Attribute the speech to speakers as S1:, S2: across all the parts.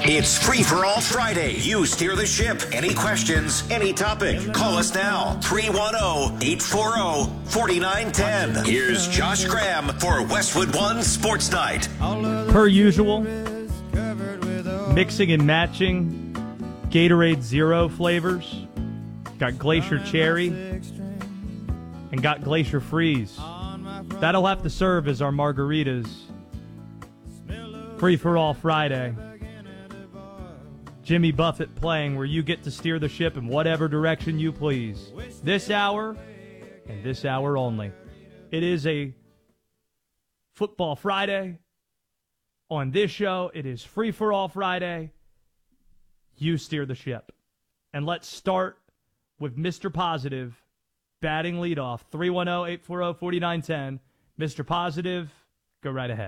S1: It's Free for All Friday. You steer the ship. Any questions, any topic, call us now. 310-840-4910. Here's Josh Graham for Westwood One Sports Night.
S2: Per usual, mixing and matching Gatorade Zero flavors. Got Glacier Cherry and got Glacier Freeze. That'll have to serve as our margaritas. Free for All Friday. Jimmy Buffett playing where you get to steer the ship in whatever direction you please. This hour and this hour only. It is a Football Friday. On this show, it is Free for All Friday. You steer the ship. And let's start with Mr. Positive batting leadoff. 310-840-4910. Mr. Positive, go right ahead.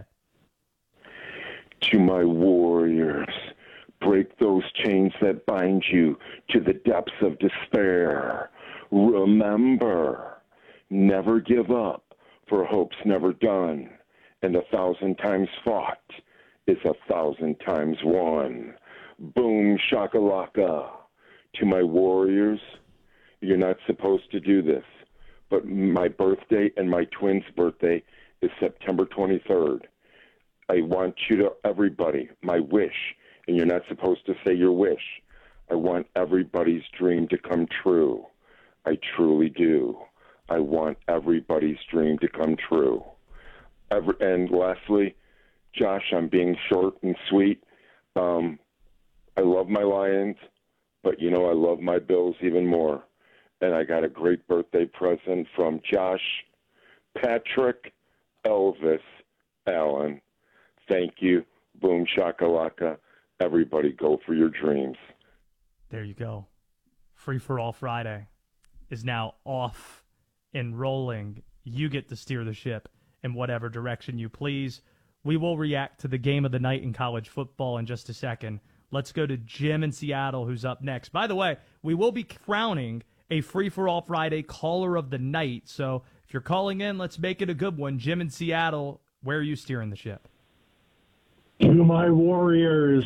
S3: To my warriors, break those chains that bind you to the depths of despair. Remember, never give up, for hope's never done, and 1,000 times fought is 1,000 times won. Boom shakalaka. To my warriors, you're not supposed to do this, but my birthday and my twins' birthday is September 23rd. I want you to, everybody, my wish, and you're not supposed to say your wish. I want everybody's dream to come true. I truly do. I want everybody's dream to come true. And lastly, Josh, I'm being short and sweet. I love my Lions, but, you know, I love my Bills even more. And I got a great birthday present from Josh Patrick Elvis Allen. Thank you. Boom shakalaka. Everybody go for your dreams.
S2: There you go. Free for All Friday is now off and rolling. You get to steer the ship in whatever direction you please. We will react to the game of the night in college football in just a second. Let's go to Jim in Seattle, who's up next. By the way, we will be crowning a Free for All Friday caller of the night. So if you're calling in, let's make it a good one. Jim in Seattle, where are you steering the ship?
S4: To my warriors,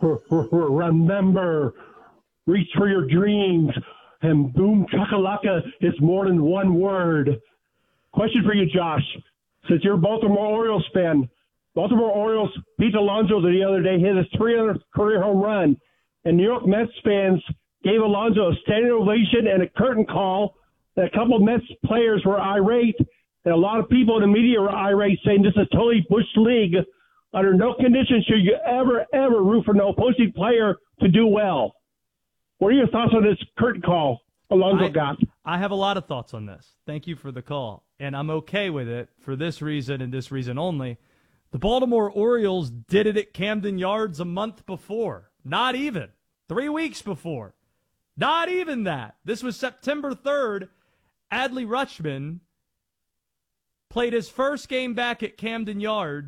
S4: remember, reach for your dreams, and boom chakalaka is more than one word. Question for you, Josh. Since you're a Baltimore Orioles fan, Baltimore Orioles beat Alonso the other day, hit his 300th career home run, and New York Mets fans gave Alonso a standing ovation and a curtain call. And a couple of Mets players were irate, and a lot of people in the media were irate, saying this is totally Bush League. Under no condition should you ever root for no opposing player to do well. What are your thoughts on this curtain call Alonso got?
S2: I have a lot of thoughts on this. Thank you for the call. And I'm okay with it for this reason and this reason only. The Baltimore Orioles did it at Camden Yards a month before. Not even. 3 weeks before. Not even that. This was September 3rd. Adley Rutschman played his first game back at Camden Yards